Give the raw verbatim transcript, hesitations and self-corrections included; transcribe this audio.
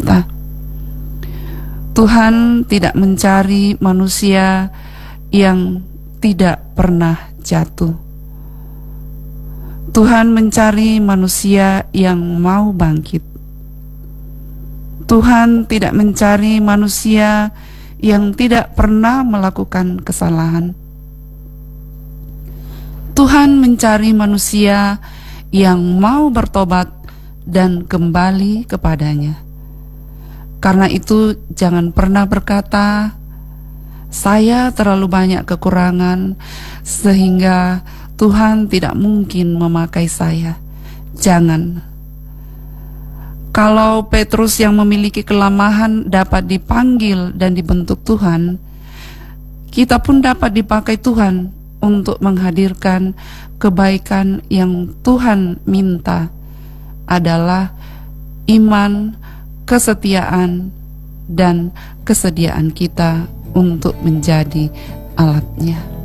Tuhan tidak mencari manusia yang tidak pernah jatuh. Tuhan mencari manusia yang mau bangkit. Tuhan tidak mencari manusia yang tidak pernah melakukan kesalahan. Tuhan mencari manusia yang mau bertobat dan kembali kepadanya. Karena itu jangan pernah berkata, saya terlalu banyak kekurangan sehingga Tuhan tidak mungkin memakai saya. Jangan. Kalau Petrus yang memiliki kelemahan dapat dipanggil dan dibentuk Tuhan, kita pun dapat dipakai Tuhan untuk menghadirkan kebaikan yang Tuhan minta adalah iman, kesetiaan, dan kesediaan kita untuk menjadi alatnya.